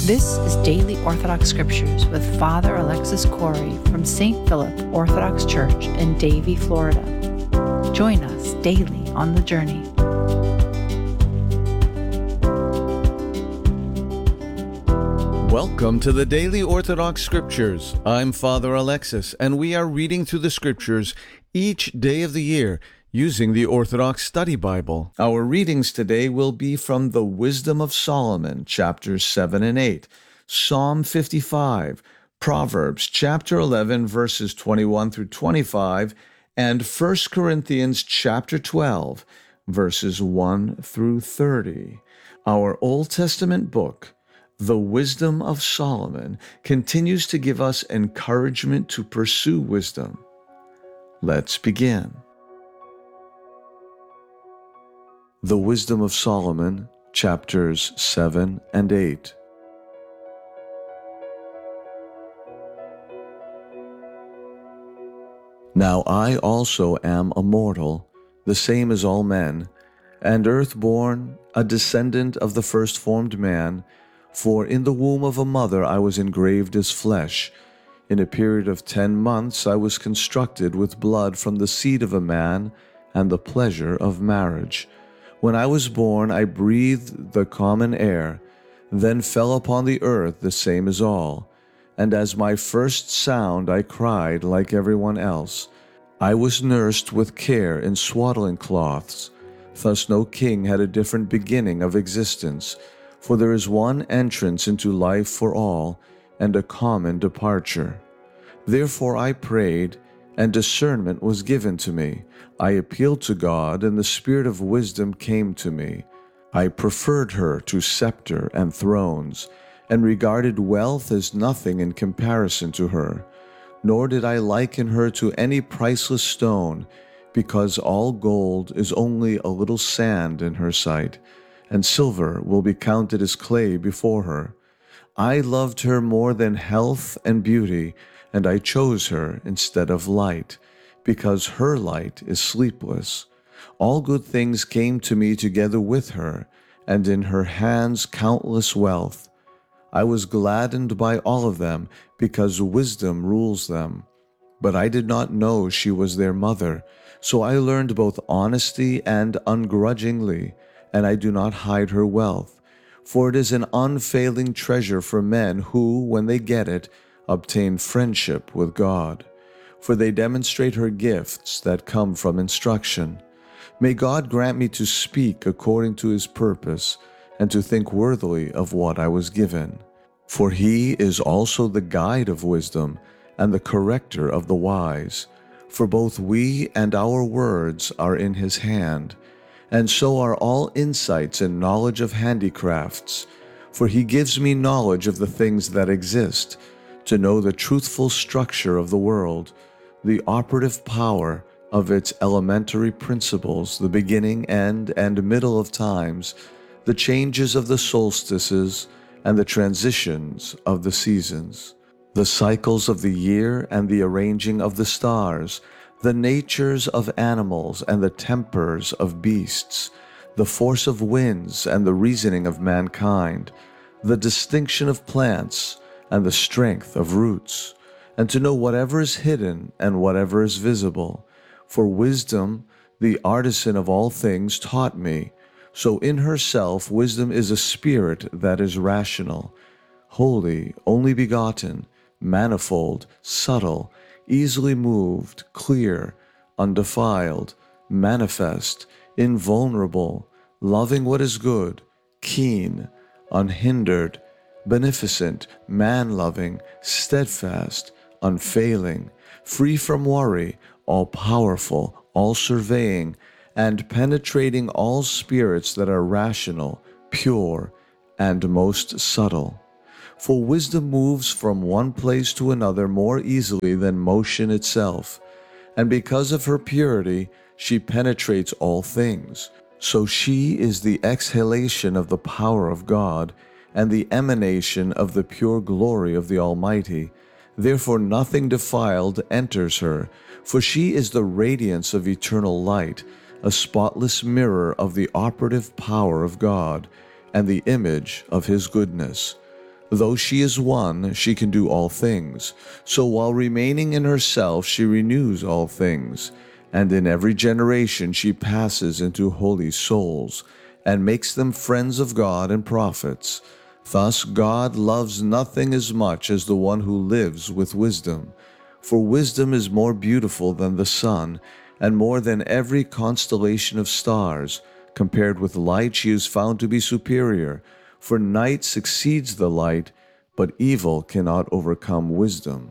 This is Daily Orthodox Scriptures with Father Alexis Corey from St. Philip Orthodox Church in Davie, Florida. Join us daily on the journey. Welcome to the Daily Orthodox Scriptures. I'm Father Alexis, and we are reading through the Scriptures each day of the year using the Orthodox Study Bible. Our readings today will be from the Wisdom of Solomon, chapters 7 and 8, Psalm 55, Proverbs chapter 11, verses 21 through 25, and 1 Corinthians chapter 12, verses 1 through 30. Our Old Testament book, the Wisdom of Solomon, continues to give us encouragement to pursue wisdom. Let's begin. The Wisdom of Solomon, chapters 7 and 8. Now I also am a mortal, the same as all men, and earth-born, a descendant of the first-formed man, for in the womb of a mother I was engraved as flesh. In a period of 10 months I was constructed with blood from the seed of a man and the pleasure of marriage. When I was born, I breathed the common air, then fell upon the earth the same as all. And as my first sound I cried like everyone else. I was nursed with care in swaddling cloths. Thus no king had a different beginning of existence, for there is one entrance into life for all, and a common departure. Therefore I prayed, and discernment was given to me. I appealed to God, and the spirit of wisdom came to me. I preferred her to scepter and thrones, and regarded wealth as nothing in comparison to her. Nor did I liken her to any priceless stone, because all gold is only a little sand in her sight, and silver will be counted as clay before her. I loved her more than health and beauty, and I chose her instead of light, because her light is sleepless. All good things came to me together with her, and in her hands countless wealth. I was gladdened by all of them, because wisdom rules them. But I did not know she was their mother, so I learned both honesty and ungrudgingly, and I do not hide her wealth. For it is an unfailing treasure for men who, when they get it, obtain friendship with God. For they demonstrate her gifts that come from instruction. May God grant me to speak according to his purpose, and to think worthily of what I was given. For he is also the guide of wisdom, and the corrector of the wise. For both we and our words are in his hand, and so are all insights and knowledge of handicrafts. For he gives me knowledge of the things that exist, to know the truthful structure of the world, the operative power of its elementary principles, the beginning, end, and middle of times, the changes of the solstices, and the transitions of the seasons, the cycles of the year and the arranging of the stars, the natures of animals and the tempers of beasts, the force of winds and the reasoning of mankind, the distinction of plants and the strength of roots, and to know whatever is hidden and whatever is visible. For wisdom, the artisan of all things, taught me. So in herself wisdom is a spirit that is rational, holy, only begotten, manifold, subtle, easily moved, clear, undefiled, manifest, invulnerable, loving what is good, keen, unhindered, beneficent, man-loving, steadfast, unfailing, free from worry, all-powerful, all-surveying, and penetrating all spirits that are rational, pure, and most subtle. For wisdom moves from one place to another more easily than motion itself, and because of her purity, she penetrates all things. So she is the exhalation of the power of God, and the emanation of the pure glory of the Almighty. Therefore nothing defiled enters her, for she is the radiance of eternal light, a spotless mirror of the operative power of God, and the image of his goodness. Though she is one, she can do all things. So while remaining in herself, she renews all things. And in every generation she passes into holy souls, and makes them friends of God and prophets. Thus God loves nothing as much as the one who lives with wisdom. For wisdom is more beautiful than the sun, and more than every constellation of stars. Compared with light she is found to be superior. For night succeeds the light, but evil cannot overcome wisdom.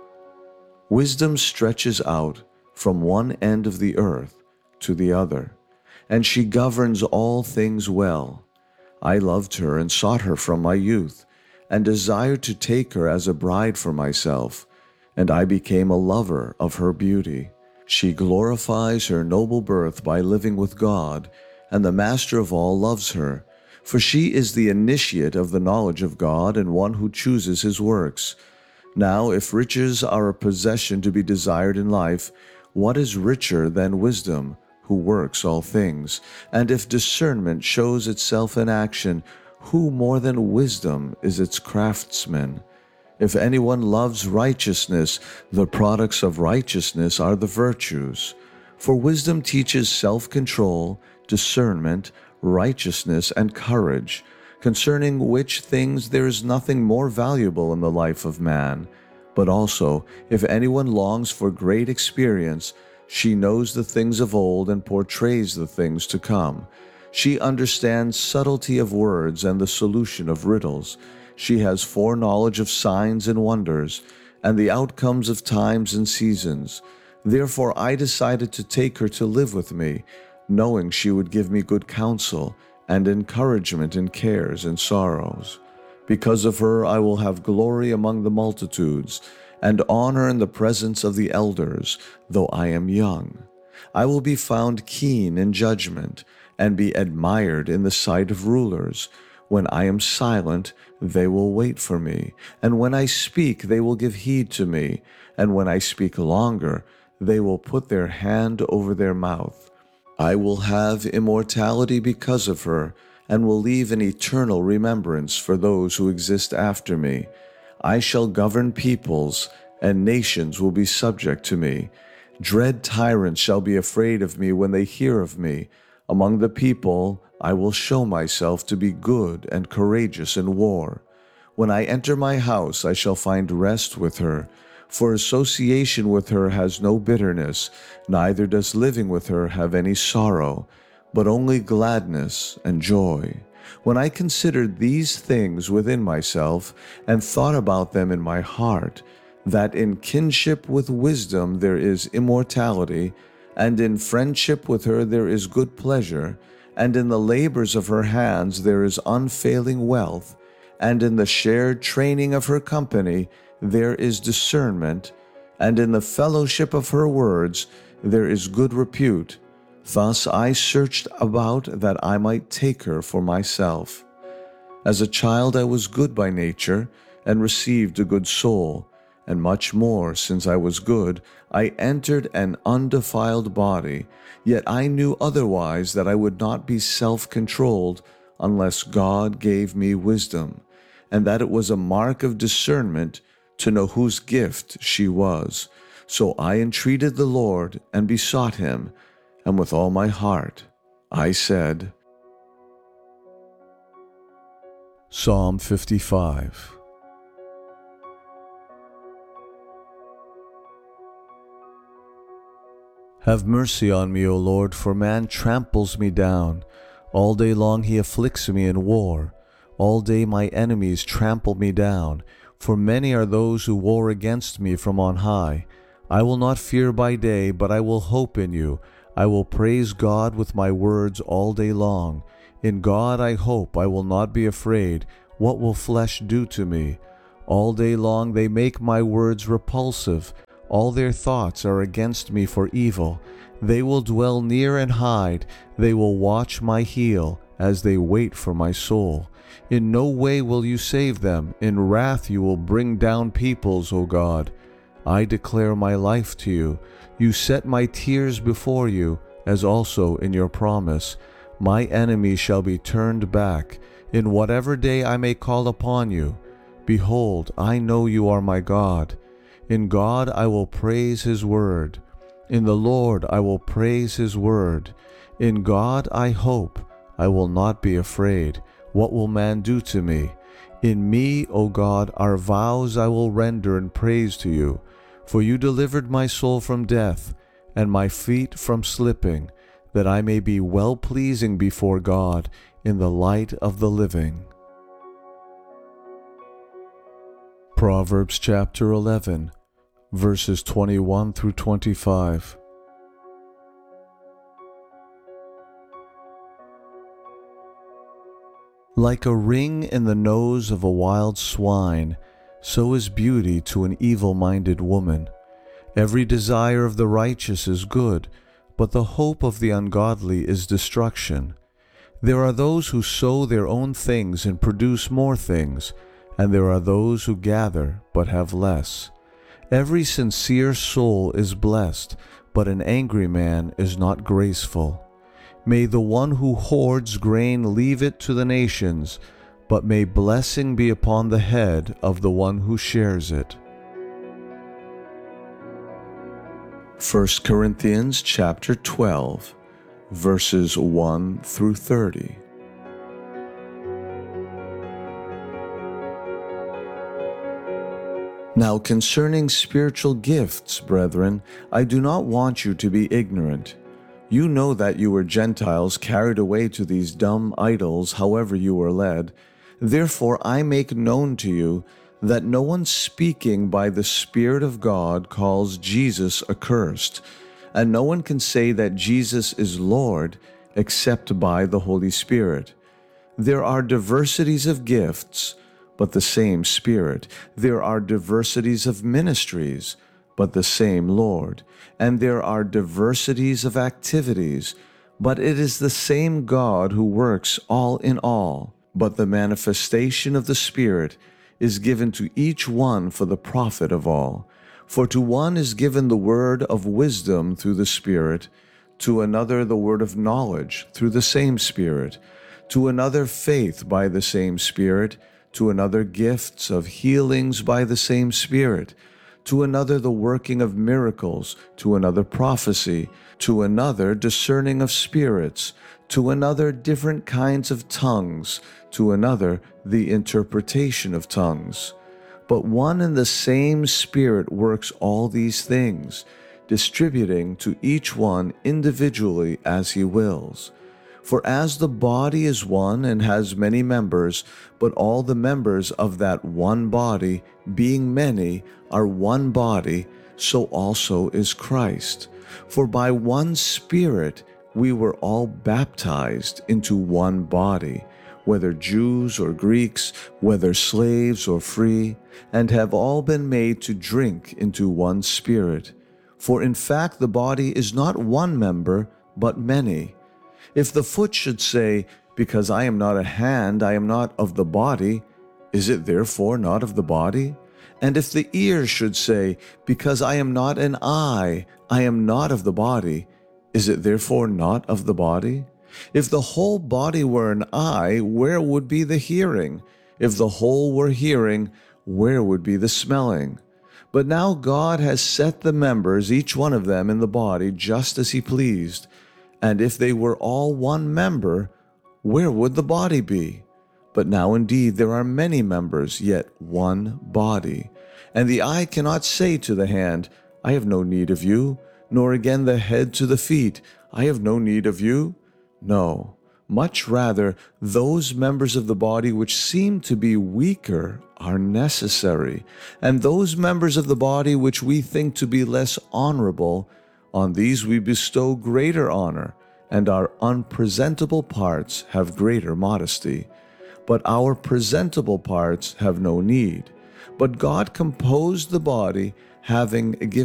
Wisdom stretches out from one end of the earth to the other, and she governs all things well. I loved her and sought her from my youth, and desired to take her as a bride for myself, and I became a lover of her beauty. She glorifies her noble birth by living with God, and the Master of all loves her. For she is the initiate of the knowledge of God and one who chooses his works. Now, if riches are a possession to be desired in life, what is richer than wisdom, who works all things? And if discernment shows itself in action, who more than wisdom is its craftsman? If anyone loves righteousness, the products of righteousness are the virtues. For wisdom teaches self-control, discernment, righteousness, and courage, concerning which things there is nothing more valuable in the life of man. But also, if anyone longs for great experience, she knows the things of old and portrays the things to come. She understands subtlety of words and the solution of riddles. She has foreknowledge of signs and wonders, and the outcomes of times and seasons. Therefore I decided to take her to live with me, knowing she would give me good counsel and encouragement in cares and sorrows. Because of her I will have glory among the multitudes, and honor in the presence of the elders, though I am young. I will be found keen in judgment, and be admired in the sight of rulers. When I am silent, they will wait for me, and when I speak, they will give heed to me, and when I speak longer, they will put their hand over their mouth. I will have immortality because of her, and will leave an eternal remembrance for those who exist after me. I shall govern peoples, and nations will be subject to me. Dread tyrants shall be afraid of me when they hear of me. Among the people I will show myself to be good and courageous in war. When I enter my house, I shall find rest with her. For association with her has no bitterness, neither does living with her have any sorrow, but only gladness and joy. When I considered these things within myself, and thought about them in my heart, that in kinship with wisdom there is immortality, and in friendship with her there is good pleasure, and in the labors of her hands there is unfailing wealth, and in the shared training of her company there is discernment, and in the fellowship of her words there is good repute. Thus I searched about that I might take her for myself. As a child I was good by nature, and received a good soul, and much more, since I was good, I entered an undefiled body. Yet I knew otherwise, that I would not be self-controlled unless God gave me wisdom, and that it was a mark of discernment to know whose gift she was. So I entreated the Lord and besought him, and with all my heart I said, Psalm 55. Have mercy on me, O Lord, for man tramples me down. All day long he afflicts me in war. All day my enemies trample me down. For many are those who war against me from on high. I will not fear by day, but I will hope in you. I will praise God with my words all day long. In God I hope, I will not be afraid. What will flesh do to me? All day long they make my words repulsive. All their thoughts are against me for evil. They will dwell near and hide. They will watch my heel as they wait for my soul. In no way will you save them. In wrath you will bring down peoples, O God. I declare my life to you. You set my tears before you, as also in your promise. My enemies shall be turned back. In whatever day I may call upon you, Behold, I know you are my God. In God I will praise his word. In the Lord I will praise his word. In God I hope. I will not be afraid. What will man do to me? In me, O God, are vows I will render and praise to you. For you delivered my soul from death, and my feet from slipping, that I may be well-pleasing before God in the light of the living. Proverbs chapter 11, verses 21 through 25. Like a ring in the nose of a wild swine, so is beauty to an evil-minded woman. Every desire of the righteous is good, but the hope of the ungodly is destruction. There are those who sow their own things and produce more things, and there are those who gather but have less. Every sincere soul is blessed, but an angry man is not graceful. May the one who hoards grain leave it to the nations, but may blessing be upon the head of the one who shares it. 1 Corinthians chapter 12, verses 1 through 30. Now concerning spiritual gifts, brethren, I do not want you to be ignorant. You know that you were Gentiles carried away to these dumb idols, however you were led. Therefore I make known to you that no one speaking by the Spirit of God calls Jesus accursed, and no one can say that Jesus is Lord except by the Holy Spirit. There are diversities of gifts, but the same Spirit. There are diversities of ministries, but the same Lord. And there are diversities of activities, but it is the same God who works all in all. But the manifestation of the Spirit is given to each one for the profit of all. For to one is given the word of wisdom through the Spirit, to another the word of knowledge through the same Spirit, to another faith by the same Spirit, to another gifts of healings by the same Spirit, to another the working of miracles, to another prophecy, to another discerning of spirits, to another different kinds of tongues, to another the interpretation of tongues. But one and the same Spirit works all these things, distributing to each one individually as he wills. For as the body is one and has many members, but all the members of that one body, being many, are one body, so also is Christ. For by one Spirit we were all baptized into one body, whether Jews or Greeks, whether slaves or free, and have all been made to drink into one Spirit. For in fact the body is not one member, but many. If the foot should say, because I am not a hand, I am not of the body, is it therefore not of the body? And if the ear should say, because I am not an eye, I am not of the body, is it therefore not of the body? If the whole body were an eye, where would be the hearing? If the whole were hearing, where would be the smelling? But now God has set the members, each one of them, in the body just as he pleased. And if they were all one member, where would the body be? But now indeed there are many members, yet one body. And the eye cannot say to the hand, I have no need of you, nor again the head to the feet, I have no need of you. No, much rather those members of the body which seem to be weaker are necessary, and those members of the body which we think to be less honorable, on these we bestow greater honor, and our unpresentable parts have greater modesty. But our presentable parts have no need. But God composed the body, having given